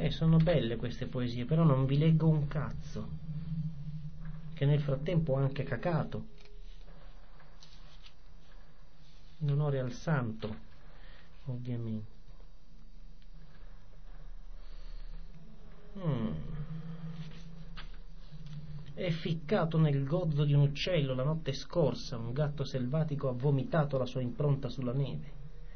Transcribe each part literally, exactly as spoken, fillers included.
Eh, sono belle queste poesie, però non vi leggo un cazzo, che nel frattempo ho anche cacato, in onore al santo, ovviamente. Mm. È ficcato nel gozzo di un uccello la notte scorsa, un gatto selvatico ha vomitato la sua impronta sulla neve.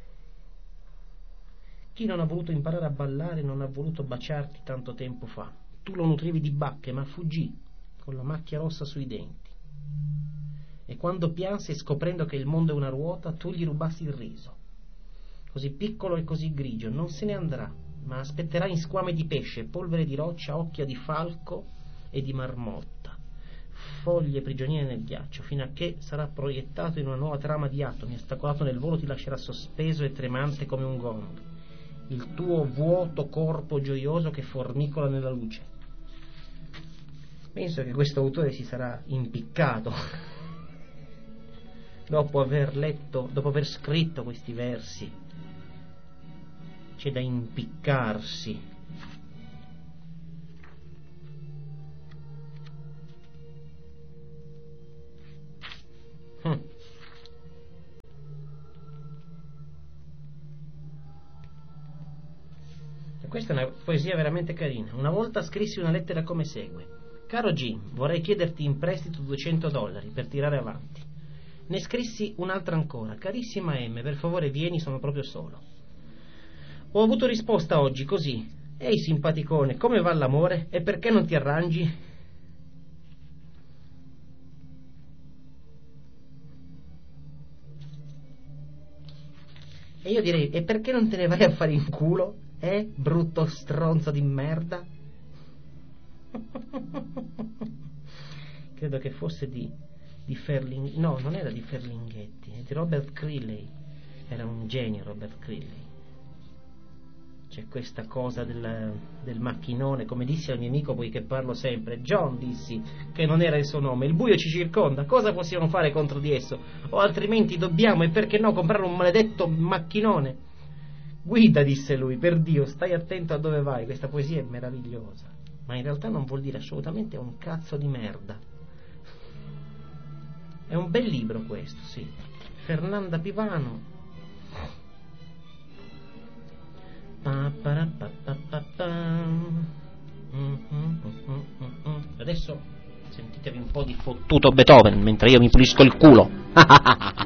Chi non ha voluto imparare a ballare non ha voluto baciarti tanto tempo fa. Tu lo nutrivi di bacche, ma fuggì con la macchia rossa sui denti. E quando pianse scoprendo che il mondo è una ruota, tu gli rubasti il riso. Così piccolo e così grigio, non se ne andrà, ma aspetterà in squame di pesce, polvere di roccia, occhia di falco e di marmotta, foglie prigioniere nel ghiaccio, fino a che sarà proiettato in una nuova trama di atomi, ostacolato nel volo ti lascerà sospeso e tremante come un gong, il tuo vuoto corpo gioioso che formicola nella luce. Penso che questo autore si sarà impiccato dopo aver letto, dopo aver scritto questi versi. C'è da impiccarsi. Hm. E questa è una poesia veramente carina. Una volta scrissi una lettera come segue: caro Jim, vorrei chiederti in prestito duecento dollari per tirare avanti. Ne scrissi un'altra ancora: carissima M, per favore vieni, sono proprio solo. Ho avuto risposta oggi così: ehi simpaticone, come va l'amore? E perché non ti arrangi? E io direi: e perché non te ne vai a fare in culo? Eh, brutto stronzo di merda? Credo che fosse di, di Ferling... no, non era di Ferlinghetti, è di Robert Creeley. Era un genio Robert Creeley. C'è questa cosa del, del macchinone, come dissi al mio amico, poiché parlo sempre, John, dissi, che non era il suo nome: il buio ci circonda, cosa possiamo fare contro di esso? O altrimenti dobbiamo, e perché no, comprare un maledetto macchinone. Guida, disse lui, per Dio, stai attento a dove vai, questa poesia è meravigliosa, ma in realtà non vuol dire assolutamente un cazzo di merda. È un bel libro questo, sì. Fernanda Pivano. Adesso sentitevi un po' di fottuto Beethoven mentre io mi pulisco il culo.